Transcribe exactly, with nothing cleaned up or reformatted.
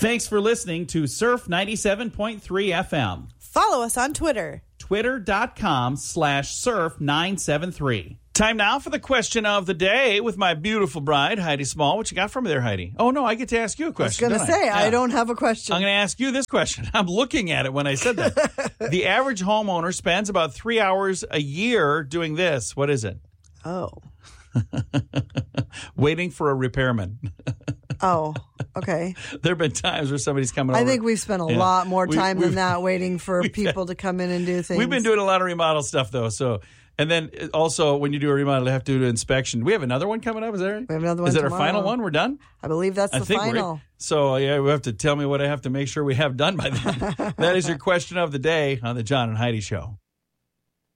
Thanks for listening to Surf ninety-seven point three F M. Follow us on Twitter. Twitter.com slash surf 973. Time now for the question of the day with my beautiful bride, Heidi Small. What you got from me there, Heidi? Oh, no, I get to ask you a question. I was going to say, I? I yeah. don't have a question. I'm going to ask you this question. I'm looking at it when I said that. The average homeowner spends about three hours a year doing this. What is it? Oh. Waiting for a repairman. Oh, okay. There have been times where somebody's coming I over. I think we've spent a yeah. lot more time we, than that waiting for people to come in and do things. We've been doing a lot of remodel stuff, though. So, and then also when you do a remodel, you have to do an inspection. We have another one coming up. Is that right? We have another one Is that tomorrow. our final one? We're done? I believe that's I the think final. We're, so, yeah, we have to tell me what I have to make sure we have done by then. That is your question of the day on the John and Heidi Show.